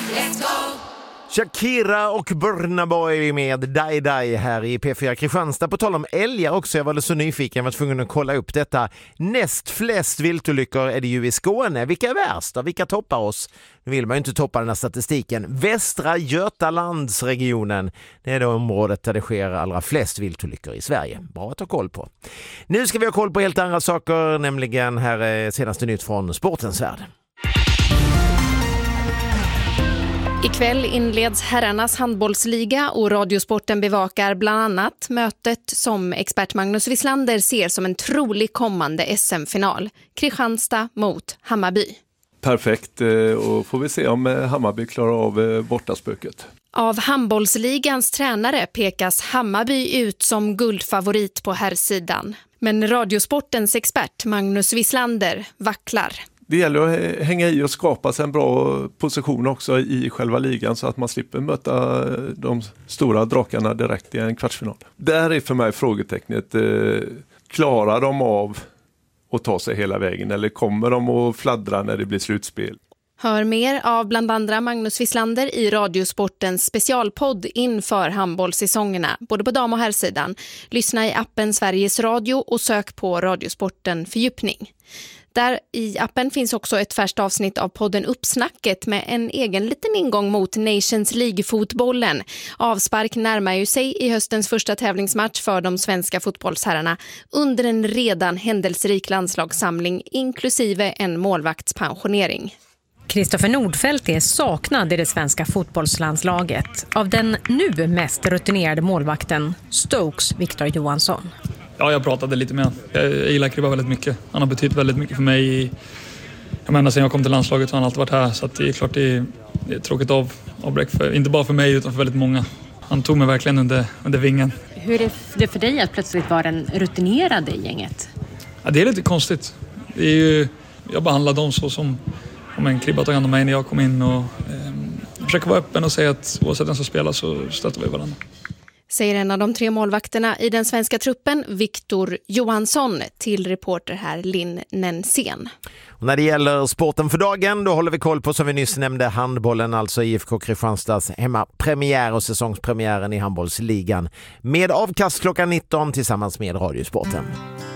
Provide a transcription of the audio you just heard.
Let's go! Shakira och Burna Boy med Die Die här i P4 Kristianstad. På tal om älgar också, jag var så nyfiken, jag var tvungen att kolla upp detta. Näst flest viltolyckor är det ju i Skåne. Vilka är värst då? Vilka toppar oss? Nu vill man ju inte toppa den här statistiken. Västra Götalandsregionen, det är det området där det sker allra flest viltolyckor i Sverige. Bra att ha koll på. Nu ska vi ha koll på helt andra saker, nämligen här är senaste nytt från sportens värld. Ikväll inleds herrarnas handbollsliga och Radiosporten bevakar bland annat mötet som expert Magnus Wislander ser som en trolig kommande SM-final. Kristianstad mot Hammarby. Perfekt, och får vi se om Hammarby klarar av bortaspöket. Av handbollsligans tränare pekas Hammarby ut som guldfavorit på herrsidan. Men Radiosportens expert Magnus Wislander vacklar. Det gäller att hänga i och skapa sig en bra position också i själva ligan så att man slipper möta de stora drakarna direkt i en kvartsfinal. Där är för mig frågetecknet, klarar de av att ta sig hela vägen eller kommer de att fladdra när det blir slutspel? Hör mer av bland andra Magnus Wislander i Radiosportens specialpodd inför handbollssäsongerna, både på dam- och herrsidan. Lyssna i appen Sveriges Radio och sök på Radiosporten fördjupning. Där i appen finns också ett färskt avsnitt av podden Uppsnacket med en egen liten ingång mot Nations League-fotbollen. Avspark närmar ju sig i höstens första tävlingsmatch för de svenska fotbollsherrarna under en redan händelserik landslagssamling inklusive en målvaktspensionering. Kristoffer Nordfeldt är saknad i det svenska fotbollslandslaget av den nu mest rutinerade målvakten Stokes Victor Johansson. Ja, jag pratade lite med honom. Jag gillar Kribba väldigt mycket. Han har betytt väldigt mycket för mig. Jag menar, sen jag kom till landslaget har han alltid varit här. Så att det är klart det är tråkigt avbräck. Inte bara för mig utan för väldigt många. Han tog mig verkligen under vingen. Hur är det för dig att plötsligt vara den rutinerade i gänget? Ja, det är lite konstigt. Det är ju, jag behandlar dem så som om en Kribba tog hand om mig när jag kom in. Och försöker vara öppen och säga att oavsett den som spelar så stöter vi varandra. Säger en av de 3 målvakterna i den svenska truppen, Victor Johansson, till reporter här Linn Nensén. Och när det gäller sporten för dagen, då håller vi koll på, som vi nyss nämnde, handbollen, alltså IFK Kristianstads hemmapremiär och säsongspremiären i handbollsligan med avkast klockan 19 tillsammans med Radiosporten.